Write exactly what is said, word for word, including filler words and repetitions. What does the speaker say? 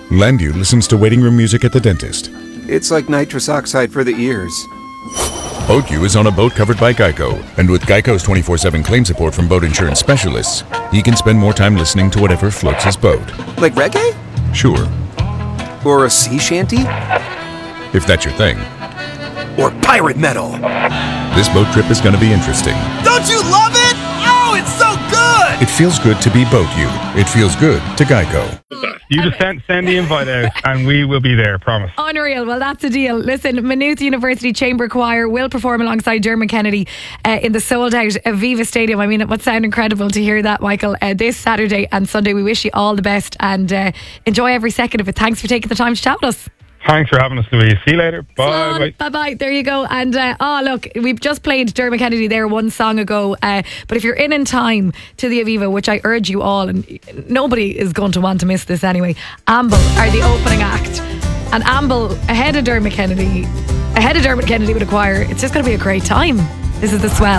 Landu listens to waiting room music at the dentist. It's like nitrous oxide for the ears. Boatview is on a boat covered by Geico, and with Geico's twenty-four seven claim support from boat insurance specialists, he can spend more time listening to whatever floats his boat. Like reggae? Sure, Or a sea shanty? if that's your thing. Or pirate metal? This boat trip is going to be interesting. Don't you love it? Oh, it's so good! It feels good to be Boatview. It feels good to Geico. You just send, send the invite out and we will be there, promise. Unreal. Well, that's the deal. Listen, Maynooth University Chamber Choir will perform alongside Dermot Kennedy uh, in the sold-out Aviva Stadium. I mean, it must sound incredible to hear that, Michael. Uh, this Saturday and Sunday, we wish you all the best and uh, enjoy every second of it. Thanks for taking the time to chat with us. Thanks for having us, Louise. See you later. Bye. Bye. Bye bye. There you go. And uh, oh look, we've just played Dermot Kennedy there one song ago. Uh, but if you're in in time to the Aviva, which I urge you all, and nobody is going to want to miss this anyway, Amble are the opening act. And Amble ahead of Dermot Kennedy, ahead of Dermot Kennedy with a choir. It's just going to be a great time. This is The Swell.